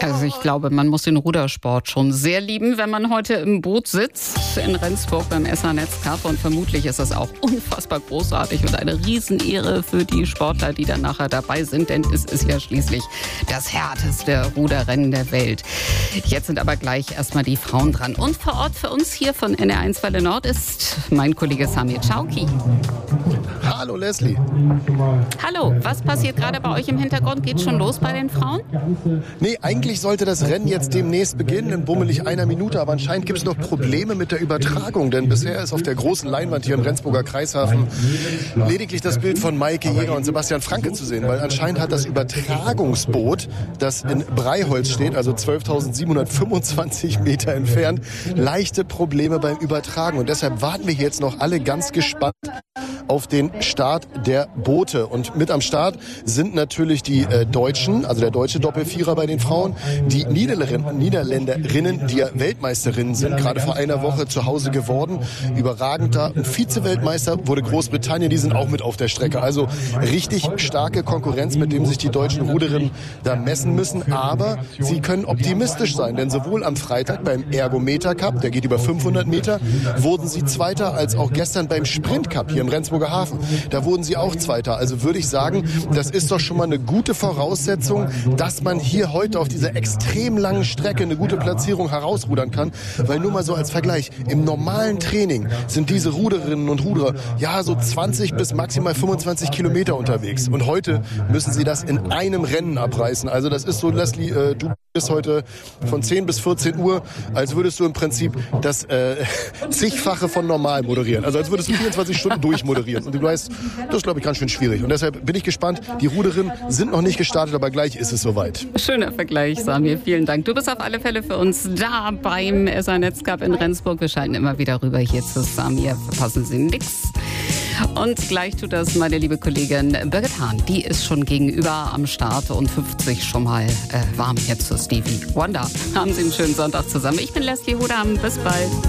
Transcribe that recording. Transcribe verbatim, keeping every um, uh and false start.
Also ich glaube, man muss den Rudersport schon sehr lieben, wenn man heute im Boot sitzt in Rendsburg beim S A-Netz Cup. Und vermutlich ist das auch unfassbar großartig und eine Riesenehre für die Sportler, die dann nachher dabei sind. Denn es ist ja schließlich das härteste Ruderrennen der Welt. Jetzt sind aber gleich erstmal die Frauen dran. Und vor Ort für uns hier von N R eins Welle Nord ist mein Kollege Samir Chauki. Hallo Leslie. Hallo, was passiert gerade bei euch im Hintergrund? Geht schon los bei den Frauen? Nee, eigentlich sollte das Rennen jetzt demnächst beginnen, in bummelig einer Minute. Aber anscheinend gibt es noch Probleme mit der Übertragung. Denn bisher ist auf der großen Leinwand hier im Rendsburger Kreishafen lediglich das Bild von Maike Jäger und Sebastian Franke zu sehen. Weil anscheinend hat das Übertragungsboot, das in Breiholz steht, also zwölftausendsiebenhundertfünfundzwanzig Meter entfernt, leichte Probleme beim Übertragen. Und deshalb warten wir hier jetzt noch alle ganz gespannt auf den Start der Boote. Und mit am Start sind natürlich die äh, Deutschen, also der deutsche Doppelvierer bei den Frauen, die Niederländer, Niederländerinnen, die ja Weltmeisterinnen sind, gerade vor einer Woche zu Hause geworden. Überragend da. Und Vize-Weltmeister wurde Großbritannien, die sind auch mit auf der Strecke. Also richtig starke Konkurrenz, mit dem sich die deutschen Ruderinnen da messen müssen. Aber sie können optimistisch sein, denn sowohl am Freitag beim Ergometer Cup, der geht über fünfhundert Meter, wurden sie Zweiter, als auch gestern beim Sprint Cup hier im Rendsburger Hafen. Da wurden sie auch Zweiter. Also würde ich sagen, das ist doch schon mal eine gute Voraussetzung, dass man hier heute auf dieser extrem langen Strecke eine gute Platzierung herausrudern kann. Weil nur mal so als Vergleich, im normalen Training sind diese Ruderinnen und Ruderer ja so zwanzig bis maximal fünfundzwanzig Kilometer unterwegs. Und heute müssen sie das in einem Rennen abreißen. Also das ist so, Leslie, äh, du bist heute von zehn bis vierzehn Uhr, als würdest du im Prinzip das äh, zigfache von normal moderieren. Also als würdest du vierundzwanzig Stunden durchmoderieren. Und du weißt, das ist, glaube ich, ganz schön schwierig. Und deshalb bin ich gespannt. Die Ruderinnen sind noch nicht gestartet, aber gleich ist es soweit. Schöner Vergleich, Samir. Vielen Dank. Du bist auf alle Fälle für uns da beim S A-Netz Cup in Rendsburg. Wir schalten immer wieder rüber hier zu Samir. Verpassen Sie nichts. Und gleich tut das meine liebe Kollegin Birgit Hahn. Die ist schon gegenüber am Start und fünfzig schon mal äh, warm jetzt zu Stevie Wonder. Haben Sie einen schönen Sonntag zusammen. Ich bin Leslie Hudam. Bis bald.